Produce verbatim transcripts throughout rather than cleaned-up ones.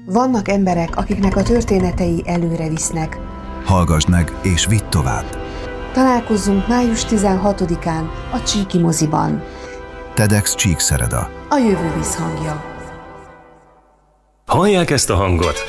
Vannak emberek, akiknek a történetei előre visznek. Hallgassd meg és vidd tovább. Találkozzunk május tizenhatodikán a Csíki moziban. TEDx Csíkszereda. A jövő visszhangja. Hallják ezt a hangot?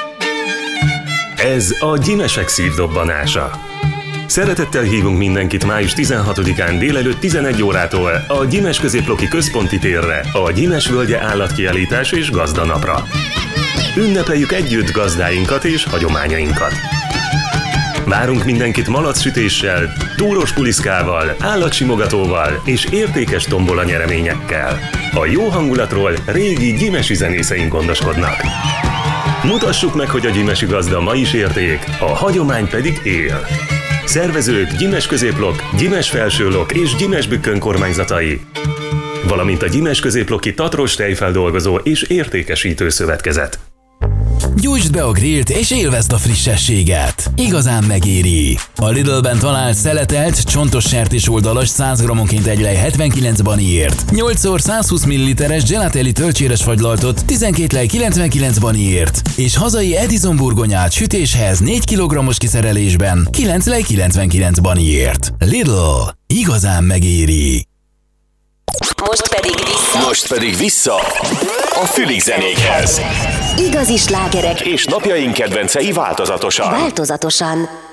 Ez a Gyimesek szívdobbanása. Szeretettel hívunk mindenkit május tizenhatodikán délelőtt tizenegy órától a Gyimes Középloki Központi Térre, a Gyimes Völgye állatkiállítás és gazdanapra. Ünnepeljük együtt gazdáinkat és hagyományainkat. Várunk mindenkit malacssütéssel, túros puliszkával, állatsimogatóval és értékes tombola nyereményekkel. A jó hangulatról régi gyimesi zenészeink gondoskodnak. Mutassuk meg, hogy a gyimesi gazda ma is érték, a hagyomány pedig él. Szervezők Gyimes Középlok, Gyimes Felsőlok és Gyimes Bükk önkormányzatai, valamint a Gyimes Középloki Tatros Tejfeldolgozó és Értékesítő Szövetkezet. Gyújtsd be a grillt és élvezd a frissességet. Igazán megéri. A Lidl-ben talált szeletelt, csontos sertés oldalas száz grammonként egy lej hetvenkilenc baniért. nyolc százhúsz milliliteres Gelatelli tölcséres fagylaltot tizenkét lej kilencvenkilenc baniért. És hazai Edison burgonyát sütéshez négy kilogrammos kiszerelésben kilenc lej kilencvenkilenc baniért. Lidl. Igazán megéri. Most pedig vissza. Most pedig vissza a Fülig zenékhez. Igazi slágerek És napjaink kedvencei változatosan. Változatosan.